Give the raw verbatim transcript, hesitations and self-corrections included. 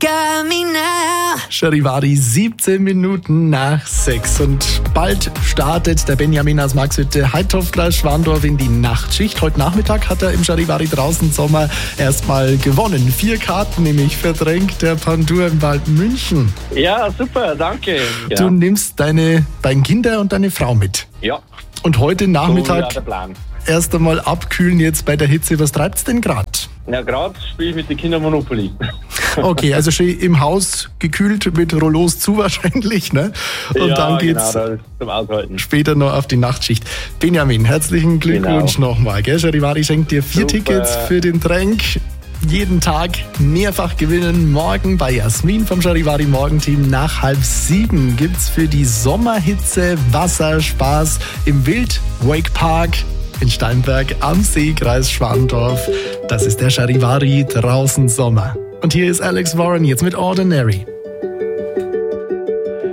got me now. Charivari, siebzehn Minuten nach sechs. Und bald startet der Benjamin aus Marxhütte Heidtoftler-Schwandorf in die Nachtschicht. Heute Nachmittag hat er im Charivari draußen Sommer erstmal gewonnen. Vier Karten nämlich für Tränk der Pandur im Wald München. Ja, super, danke. Ja. Du nimmst deine beiden Kinder und deine Frau mit. Ja. Und heute Nachmittag so, ja, der Plan. Erst einmal abkühlen jetzt bei der Hitze. Was treibt's denn gerade? Ja, gerade spiele ich mit den Kindern Monopoly. Okay, also schön im Haus gekühlt mit Rollos zu wahrscheinlich, ne? Und ja, dann geht's genau, das ist zum Aushalten. Später noch auf die Nachtschicht. Benjamin, herzlichen Glückwunsch Genau. nochmal. Gell? Charivari schenkt dir vier Super. Tickets für den Tränk. Jeden Tag mehrfach gewinnen. Morgen bei Jasmin vom Charivari Morgenteam nach halb sieben gibt's für die Sommerhitze Wasserspaß im Wild Wake Park in Steinberg am See, Kreis Schwandorf. Das ist der Charivari draußen Sommer. Und hier ist Alex Warren jetzt mit Ordinary.